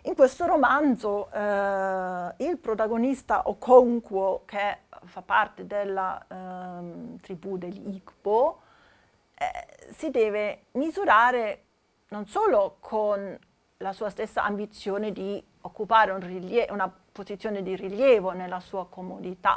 In questo romanzo il protagonista Okonkwo, che fa parte della tribù degli Igbo, si deve misurare non solo con la sua stessa ambizione di occupare una posizione di rilievo nella sua comunità,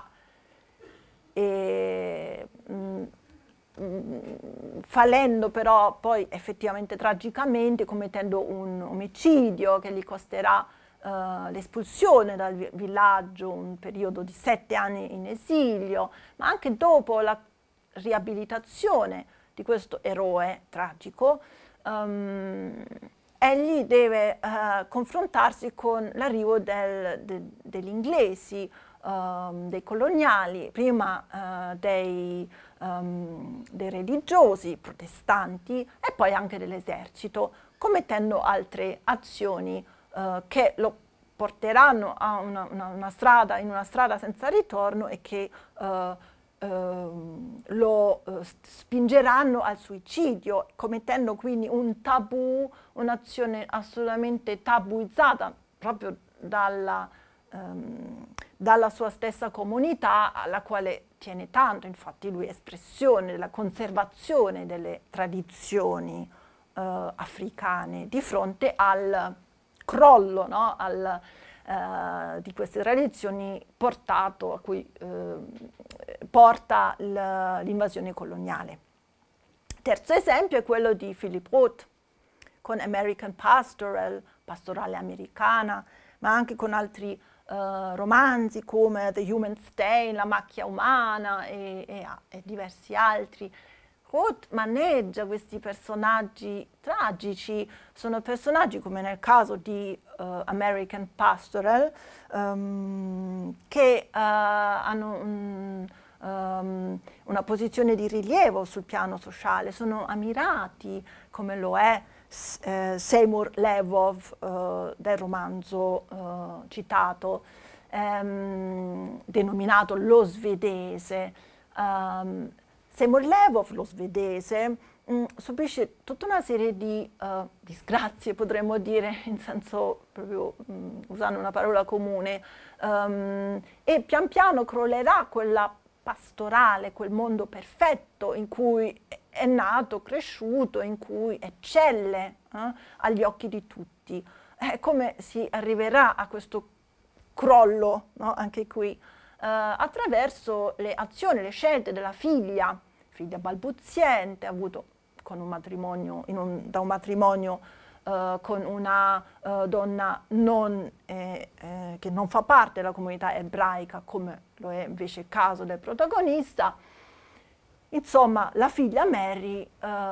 fallendo però poi effettivamente tragicamente, commettendo un omicidio che gli costerà l'espulsione dal villaggio, un periodo di 7 anni in esilio, ma anche dopo la riabilitazione di questo eroe tragico, egli deve confrontarsi con l'arrivo degli inglesi, dei coloniali, prima dei religiosi protestanti e poi anche dell'esercito, commettendo altre azioni che lo porteranno a in una strada senza ritorno e che lo spingeranno al suicidio, commettendo quindi un tabù, un'azione assolutamente tabuizzata proprio dalla sua stessa comunità, alla quale tiene tanto. Infatti lui è espressione della conservazione delle tradizioni africane di fronte al crollo, no? Di queste tradizioni a cui porta l'invasione coloniale. Terzo esempio è quello di Philip Roth con American Pastoral, pastorale americana, ma anche con altri romanzi come The Human Stain, La macchia umana e diversi altri. Roth maneggia questi personaggi tragici, sono personaggi come nel caso di American Pastoral che hanno una posizione di rilievo sul piano sociale, sono ammirati come lo è Seymour Levov del romanzo citato, denominato Lo svedese. Seymour Levov, lo svedese, subisce tutta una serie di disgrazie, potremmo dire, in senso proprio usando una parola comune, e pian piano crollerà quella pastorale, quel mondo perfetto in cui è nato, cresciuto, in cui eccelle agli occhi di tutti. Come si arriverà a questo crollo, no? Anche qui, attraverso le azioni, le scelte della figlia balbuziente, avuto con un matrimonio, da un matrimonio con una donna che non fa parte della comunità ebraica, come lo è invece il caso del protagonista. Insomma, la figlia Mary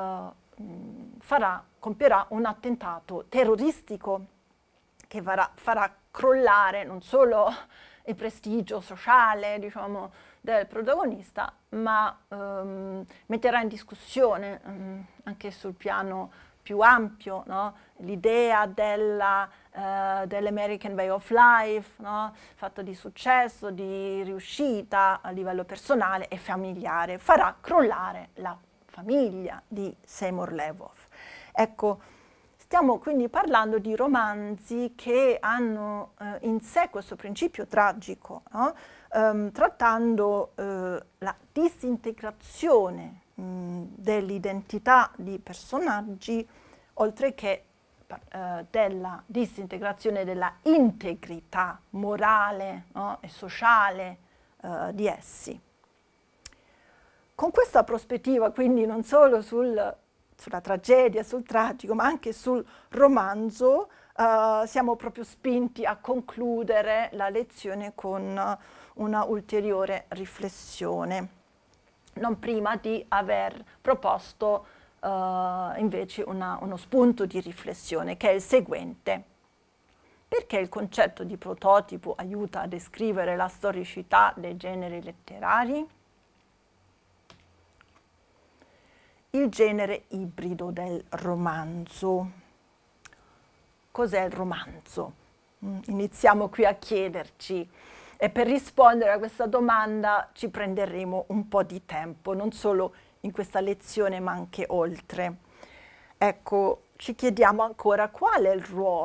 compierà un attentato terroristico che farà crollare non solo il prestigio sociale, diciamo, del protagonista, ma metterà in discussione anche sul piano più ampio, no? L'idea dell'American Way of Life, no? Fatto di successo, di riuscita a livello personale e familiare, farà crollare la famiglia di Seymour Levov. Ecco, stiamo quindi parlando di romanzi che hanno in sé questo principio tragico, no? Trattando la disintegrazione dell'identità di personaggi, oltre che della disintegrazione della integrità morale, no? E sociale di essi. Con questa prospettiva, quindi, non solo sulla tragedia, sul tragico, ma anche sul romanzo, siamo proprio spinti a concludere la lezione con una ulteriore riflessione, non prima di aver proposto invece uno spunto di riflessione, che è il seguente. Perché il concetto di prototipo aiuta a descrivere la storicità dei generi letterari? Il genere ibrido del romanzo. Cos'è il romanzo? Iniziamo qui a chiederci, e per rispondere a questa domanda ci prenderemo un po' di tempo, non solo in questa lezione ma anche oltre. Ecco, ci chiediamo ancora qual è il ruolo